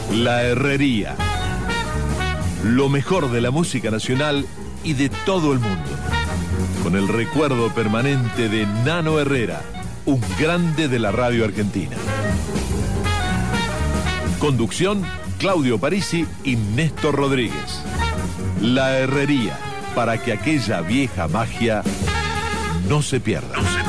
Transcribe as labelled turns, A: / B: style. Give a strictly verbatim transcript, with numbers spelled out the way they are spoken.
A: La Herrería. Lo mejor de la música nacional y de todo el mundo. Con el recuerdo permanente de Nano Herrera, un grande de la radio argentina. Conducción, Claudio Parisi y Néstor Rodríguez. La Herrería, para que aquella vieja magia no se pierda.